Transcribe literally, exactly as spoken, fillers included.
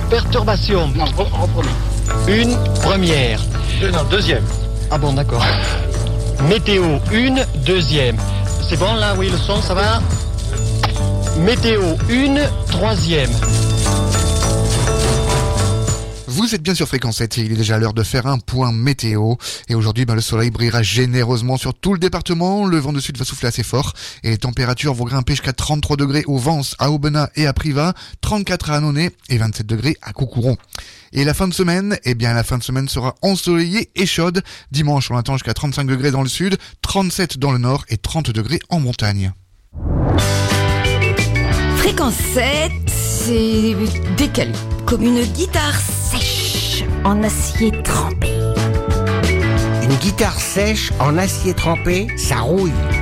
perturbation. Non, reprenons. Une première. Deux, non, deuxième. Ah bon, d'accord. Météo, une, deuxième. C'est bon là, oui, le son, ça va? Météo, une, troisième. Vous êtes bien sur Fréquence sept et il est déjà l'heure de faire un point météo. Et aujourd'hui, ben, le soleil brillera généreusement sur tout le département. Le vent de sud va souffler assez fort et les températures vont grimper jusqu'à trente-trois degrés au Vence, à Aubenas et à Privas, trente-quatre à Annonay et vingt-sept degrés à Coucouron. Et la fin de semaine, eh bien la fin de semaine sera ensoleillée et chaude. Dimanche, on attend jusqu'à trente-cinq degrés dans le sud, trente-sept dans le nord et trente degrés en montagne. Fréquence sept, c'est décalé, comme une guitare sèche en acier trempé. Une guitare sèche en acier trempé, ça rouille.